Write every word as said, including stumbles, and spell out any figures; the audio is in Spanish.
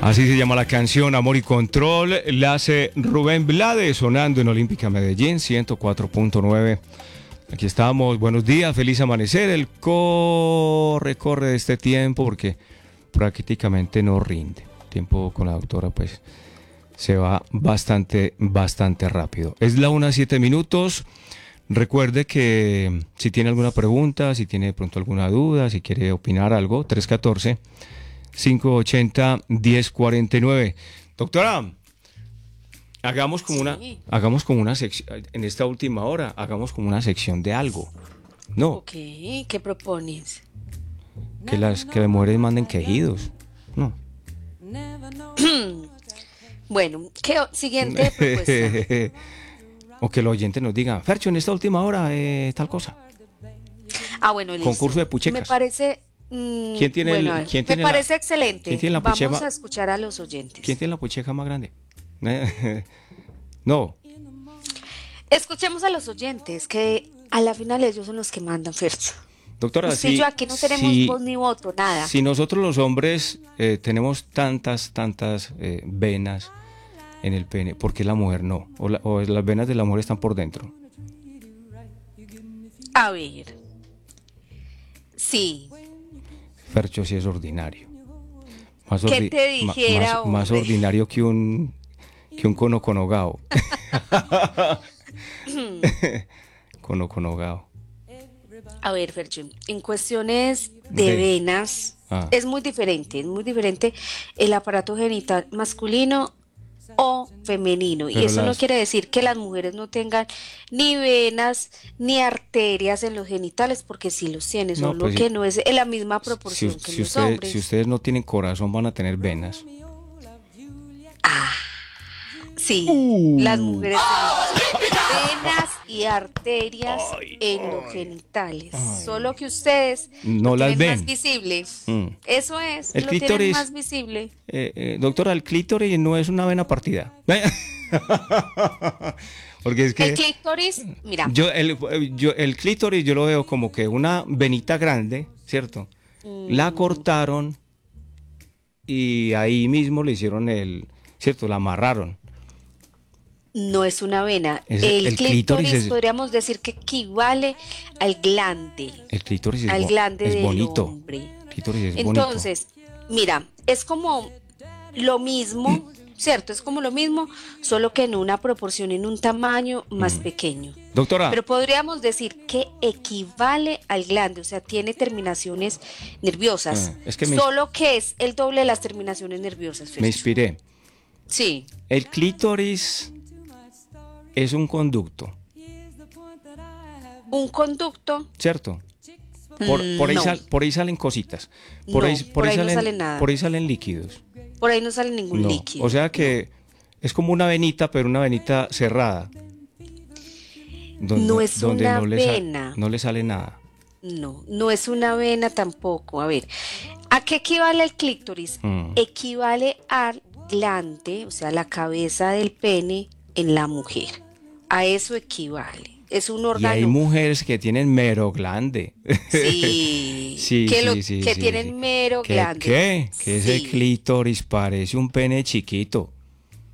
Así se llama la canción, Amor y Control. La hace Rubén Blades, sonando en Olímpica Medellín, ciento cuatro punto nueve. Aquí estamos, buenos días, feliz amanecer. El corre, corre de este tiempo porque prácticamente no rinde. El tiempo con la doctora pues se va bastante, bastante rápido. Es la una, siete minutos. Recuerde que si tiene alguna pregunta, si tiene de pronto alguna duda, si quiere opinar algo, tres uno cuatro, cinco ocho cero, uno cero cuatro nueve. Doctora, hagamos como una, Sí. hagamos como una sección, en esta última hora, hagamos como una sección de algo. No, Ok, ¿qué propones? que las, que las mujeres manden quejidos. No. Bueno, ¿qué o- siguiente propuesta? O que los oyentes nos digan, Fercho, en esta última hora, eh, tal cosa. Ah, bueno, listo. Concurso de puchecas. Me parece... mm, ¿Quién tiene bueno, el- a ver, quién me tiene la- parece excelente. quién tiene la Vamos puchema- a escuchar a los oyentes. ¿Quién tiene la pucheca más grande? No. Escuchemos a los oyentes, que a la final ellos son los que mandan, Fercho. Doctora, Usted y si, yo aquí no tenemos si- voz ni voto, nada. si nosotros los hombres eh, tenemos tantas, tantas eh, venas en el pene, ¿por qué la mujer no? O, la- o las venas de la mujer están por dentro. A ver. Sí. Fercho sí es ordinario. Más ¿Qué ordi- te ma- dijera, más, más hombre? ordinario que un que un cono conogao. Cono conogao. A ver, Fercho, en cuestiones de De- venas Ah. es muy diferente, es muy diferente el aparato genital masculino o femenino. Y Pero eso no las- quiere decir que las mujeres no tengan ni venas ni arterias en los genitales, porque sí los tienen, No, solo pues, que si- no es en la misma Si, proporción us- que si los ustedes, hombres. si ustedes no tienen corazón, van a tener venas. Sí, Uh. las mujeres tenemos venas y arterias en los genitales, solo que ustedes No lo las tienen ven. más visible. Mm. Eso es, El lo tienen clítoris- más visible. Eh, eh, doctora, el clítoris no es una vena partida. Porque es que El clítoris, mira, yo el, yo el clítoris yo lo veo como que una venita grande, ¿cierto? La cortaron y ahí mismo le hicieron el, ¿cierto? La amarraron. no es una vena. Es- el, el clítoris, clítoris es- podríamos decir que equivale al glande, El clítoris es, al bo- glande es del bonito. hombre. El clítoris es bonito. Entonces, mira, es como lo mismo, ¿cierto? Es como lo mismo, solo que en una proporción, en un tamaño más pequeño. Doctora, Pero podríamos decir que equivale al glande, o sea, tiene terminaciones nerviosas, Ah, es que me- solo que es el doble de las terminaciones nerviosas. me Fercho. inspiré. Sí, El clítoris es un conducto, un conducto, ¿cierto? Por, por, ahí, no. sal- por ahí salen cositas. Por, No, ahí, por, por ahí ahí no salen, sale nada. por ahí salen líquidos. por ahí no sale ningún No. líquido. O sea que es como una venita, pero una venita cerrada. Donde- No es una no le sa- vena. no le sale nada. No, no es una vena tampoco. A ver, ¿a qué equivale el clítoris? Mm. Equivale al glande, o sea, la cabeza del pene en la mujer. A eso equivale. Es un Y hay órgano. mujeres que tienen mero glande. Sí, Sí, que, lo- sí, sí, que sí, tienen sí. mero ¿Qué, glande. qué? Que ese Sí. clítoris parece un pene chiquito.